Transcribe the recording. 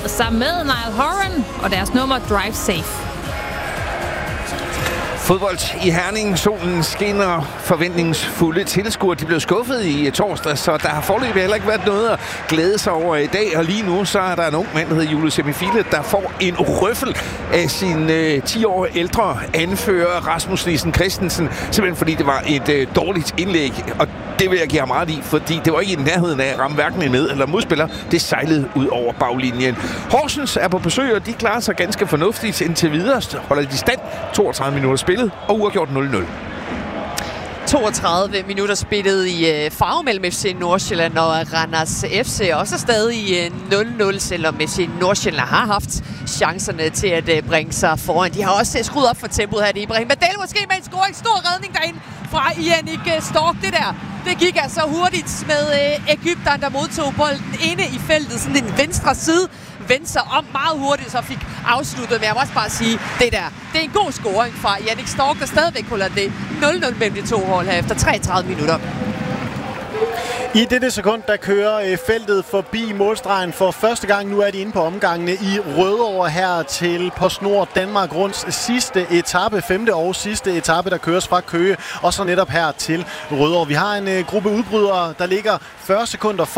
sammen med Niall Horan og deres nummer Drive Safe. Fodbold i Herning. Solen skinner, forventningsfulde tilskuere. De blev skuffet i torsdag, så der har foreløbig heller ikke været noget at glæde sig over i dag. Og lige nu så er der en ung mand, der hedder Julius Semifile, der får en røffel af sin 10 år ældre anfører Rasmus Nielsen Christensen. Simpelthen fordi det var et dårligt indlæg. Og det vil jeg give ham ret i, fordi det var ikke i nærheden af at ramme hverken en med- eller modspiller. Det sejlede ud over baglinjen. Horsens er på besøg, og de klarer sig ganske fornuftigt indtil videre. Holder de stand 32 minutter spillet og uafgjort 0-0. 32 minutter spillet i farve mellem FC Nordsjælland og Randers FC. Også stadig 0-0, selvom FC Nordsjælland har haft chancerne til at bringe sig foran. De har også skruet op for tempoet her. Det er Ibrahim Badel måske med en scoring. Stor redning derinde fra Yannick Stork. Det gik altså hurtigt med Egypteren, der modtog bolden inde i feltet. Sådan en venstre side. Vendte sig om meget hurtigt, så fik afsluttet. Men jeg må også bare sige, det er en god scoring fra Yannick Stork, der stadigvæk holder det 0-0 mellem de to hold her efter 33 minutter. I dette sekund, der kører feltet forbi målstregen for første gang. Nu er de inde på omgangene i Rødovre her til PostNord Danmark Runds sidste etape, 5. og sidste etape, der køres fra Køge, og så netop her til Rødovre. Vi har en gruppe udbrydere, der ligger 40 sekunder